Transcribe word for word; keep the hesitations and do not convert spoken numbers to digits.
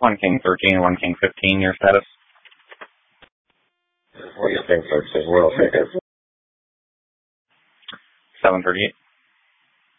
One King thirteen, one King fifteen, your status? One King thirteen, we'll take it. seven thirty-eight.